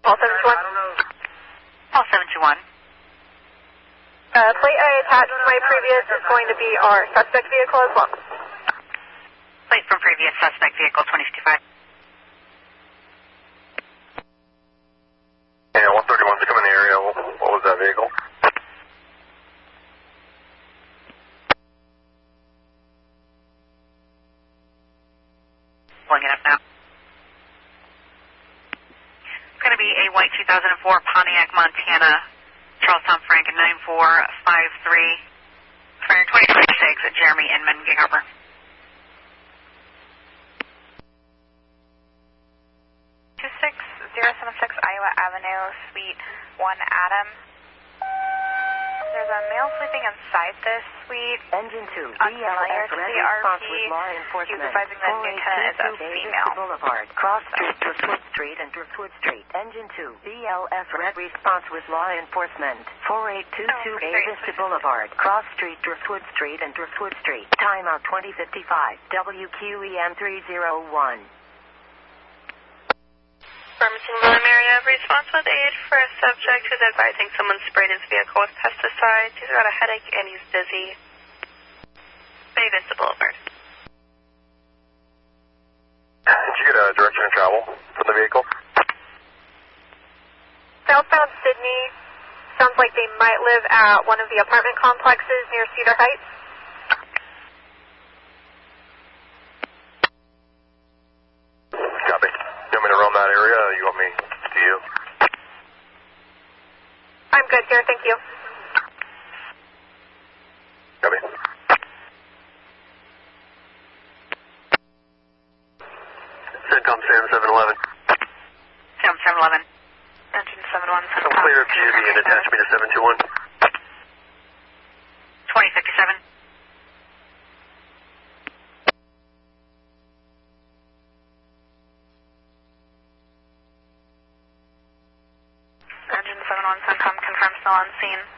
All 721. All 721. Plate I attached to my previous is going to be our suspect vehicle as well. Plate from previous suspect vehicle 2055. Yeah, 131's coming in the area. What was that vehicle? Pulling it up now. It's going to be a white 2004 Pontiac Montana, Charles Tom Franken 9453, Fire 2026 at Jeremy Inman, Gig Harbor. Iowa Avenue, Suite 1 Adam. There's a male sleeping inside this suite. Engine 2, Unfamiliar BLS to Red the response RP. with law enforcement. He's advising that new tenant is a female. Boulevard, Cross Street, Driftwood Street, and Driftwood Street. Engine 2, BLS Red response with law enforcement. 4822A Vista Boulevard, Cross Street, Driftwood Street, and Driftwood Street. Timeout 2055, WQEM 301. Farmington William area response with aid for a subject who's advising someone sprayed his vehicle with pesticides. He's got a headache and he's dizzy. Bay Vista Boulevard. Did you get a direction of travel for the vehicle? Southbound Sydney. Sounds like they might live at one of the apartment complexes near Cedar Heights. Copy. You want me to roam that area, or you want me to you? I'm good here, thank you. Copy. CENTCOM Sam 711. Sam 711. Engine 71. So clear of GV and attach me to 721. 2057. Engine 71 CENTCOM confirmed still on scene.